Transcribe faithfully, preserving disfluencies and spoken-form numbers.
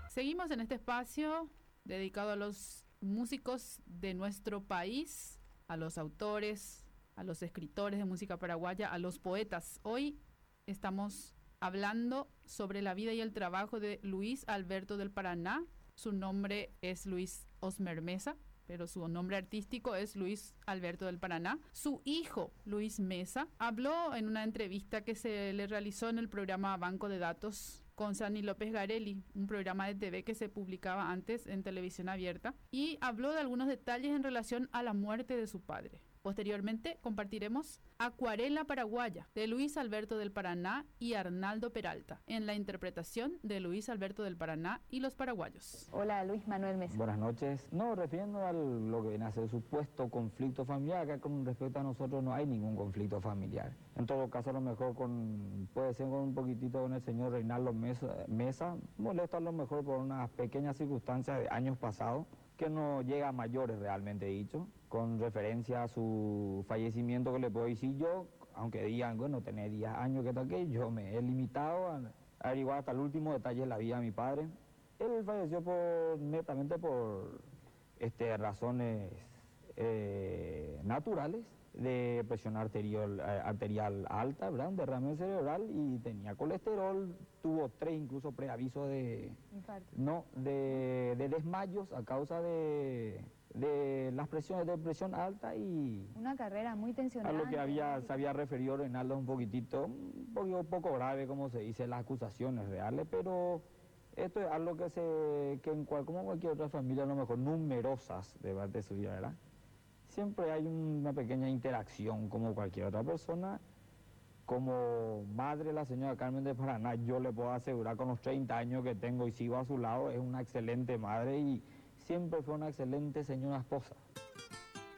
Seguimos en este espacio dedicado a los músicos de nuestro país, a los autores, a los escritores de música paraguaya, a los poetas. Hoy estamos hablando sobre la vida y el trabajo de Luis Alberto del Paraná. Su nombre es Luis Osmer Mesa, pero su nombre artístico es Luis Alberto del Paraná. Su hijo, Luis Mesa, habló en una entrevista que se le realizó en el programa Banco de Datos con Sani López Garelli, un programa de T V que se publicaba antes en televisión abierta, y habló de algunos detalles en relación a la muerte de su padre. Posteriormente compartiremos Acuarela Paraguaya, de Luis Alberto del Paraná y Arnaldo Peralta, en la interpretación de Luis Alberto del Paraná y los paraguayos. Hola, Luis Manuel Mesa. Buenas noches. No, refiriendo a lo que viene a ser supuesto conflicto familiar, acá con respecto a nosotros no hay ningún conflicto familiar. En todo caso, a lo mejor con, puede ser con un poquitito con el señor Reinaldo Mesa, Mesa, molesto a lo mejor por unas pequeñas circunstancias de años pasados, que no llega a mayores realmente dicho, con referencia a su fallecimiento, que le puedo decir yo, aunque digan, bueno, tenés diez años que tal que, yo me he limitado a averiguar hasta el último detalle de la vida de mi padre. Él falleció por, netamente por este, razones eh, naturales, de presión arterial, arterial alta, ¿verdad? Un derrame cerebral, y tenía colesterol, tuvo tres incluso preavisos de, no, de, de desmayos a causa de, de las presiones de presión alta y... Una carrera muy tensionante. A lo que había, se había referido Reinaldo un poquitito, un poco, poco grave, como se dice, las acusaciones reales, pero esto es algo que se, que en cual, como cualquier otra familia, a lo mejor numerosas de parte de su vida, ¿verdad? Siempre hay una pequeña interacción como cualquier otra persona. Como madre, la señora Carmen de Paraná, yo le puedo asegurar con los treinta años que tengo y sigo a su lado, es una excelente madre y siempre fue una excelente señora esposa.